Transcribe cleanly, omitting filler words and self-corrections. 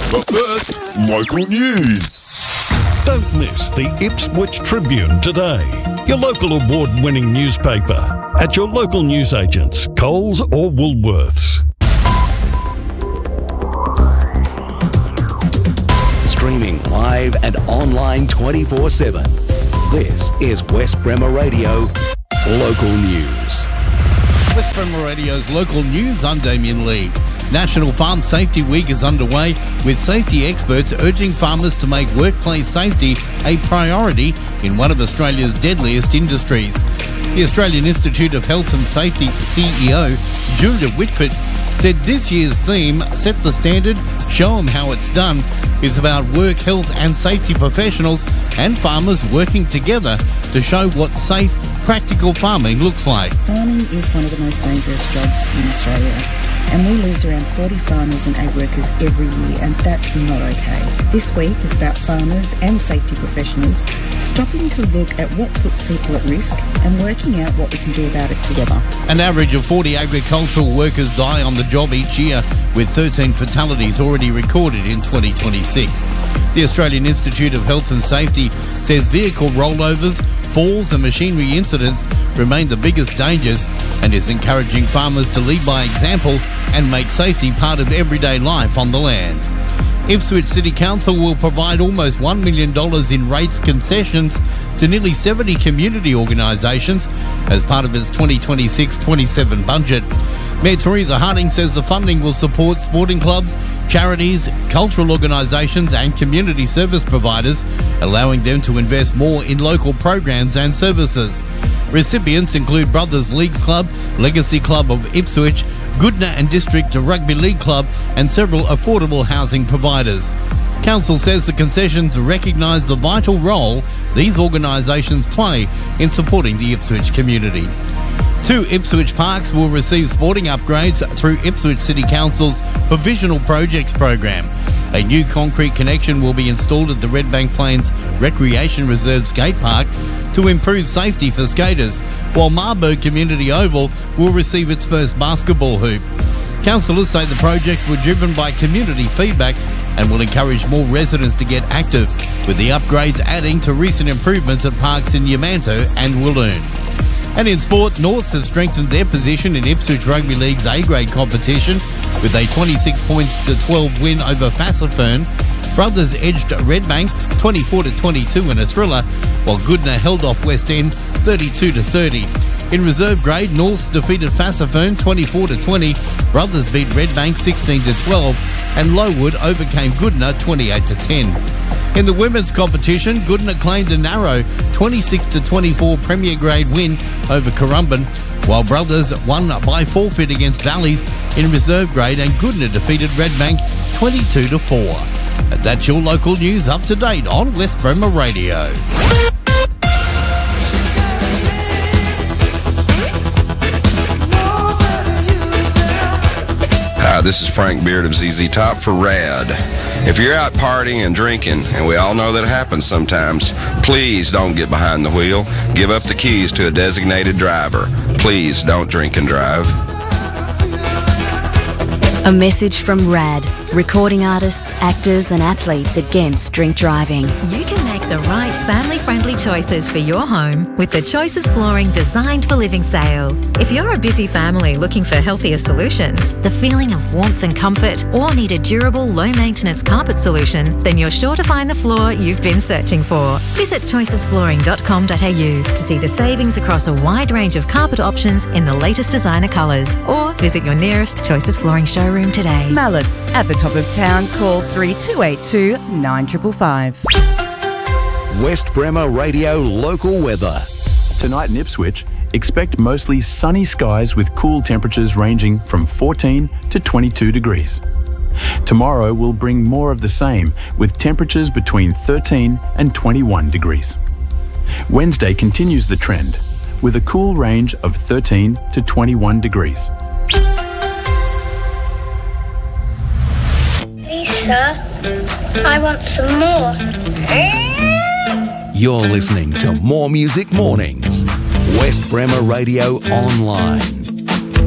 But first, local news. Don't miss the Ipswich Tribune today, your local award-winning newspaper, at your local newsagents, Coles or Woolworths. Streaming live and online 24/7. This is West Bremer Radio Local News. West Bremer Radio's Local News, I'm Damien Lee. National Farm Safety Week is underway, with safety experts urging farmers to make workplace safety a priority in one of Australia's deadliest industries. The Australian Institute of Health and Safety CEO, Julia Whitford, said this year's theme, Set the Standard, Show 'em How It's Done, is about work, health and safety professionals and farmers working together to show what safe, practical farming looks like. Farming is one of the most dangerous jobs in Australia, and we lose around 40 farmers and ag workers every year, and that's not okay. This week is about farmers and safety professionals stopping to look at what puts people at risk and working out what we can do about it together. An average of 40 agricultural workers die on the job each year, with 13 fatalities already recorded in 2026. The Australian Institute of Health and Safety says vehicle rollovers, falls and machinery incidents remain the biggest dangers, and is encouraging farmers to lead by example and make safety part of everyday life on the land. Ipswich City Council will provide almost $1 million in rates concessions to nearly 70 community organisations as part of its 2026-27 budget. Mayor Teresa Harding says the funding will support sporting clubs, charities, cultural organisations and community service providers, allowing them to invest more in local programs and services. Recipients include Brothers Leagues Club, Legacy Club of Ipswich, Goodna and District Rugby League Club and several affordable housing providers. Council says the concessions recognise the vital role these organisations play in supporting the Ipswich community. 2 Ipswich parks will receive sporting upgrades through Ipswich City Council's Provisional Projects program. A new concrete connection will be installed at the Redbank Plains Recreation Reserve Skate Park to improve safety for skaters, while Marburg Community Oval will receive its first basketball hoop. Councillors say the projects were driven by community feedback and will encourage more residents to get active, with the upgrades adding to recent improvements at parks in Yamanto and Walloon. And in sport, Norths have strengthened their position in Ipswich Rugby League's A-grade competition with a 26-12 win over Fassifern. Brothers edged Redbank 24-22 in a thriller, while Goodna held off West End 32-30. In reserve grade, Norths defeated Fassifern 24-20, Brothers beat Redbank 16-12, and Lowood overcame Goodna 28-10. In the women's competition, Goodna claimed a narrow 26-24 Premier Grade win over Currumbin, while Brothers won by forfeit against Valleys in reserve grade, and Goodna defeated Redbank 22-4. And that's your local news, up to date on West Bremer Radio. Hi, this is Frank Beard of ZZ Top for RAD. If you're out partying and drinking, and we all know that happens sometimes, please don't get behind the wheel. Give up the keys to a designated driver. Please don't drink and drive. A message from RAD, recording artists, actors and athletes against drink driving. You can make the right family-friendly choices for your home with the Choices Flooring Designed for Living sale. If you're a busy family looking for healthier solutions, the feeling of warmth and comfort, or need a durable, low-maintenance carpet solution, then you're sure to find the floor you've been searching for. Visit choicesflooring.com.au to see the savings across a wide range of carpet options in the latest designer colours, or visit your nearest Choices Flooring showroom today. Mallards at the top of town, call 3282 9555. West Bremer Radio Local Weather. Tonight in Ipswich, expect mostly sunny skies with cool temperatures ranging from 14 to 22 degrees. Tomorrow will bring more of the same, with temperatures between 13 and 21 degrees. Wednesday continues the trend, with a cool range of 13 to 21 degrees. Lisa, I want some more. You're listening to More Music Mornings. West Bremer Radio Online.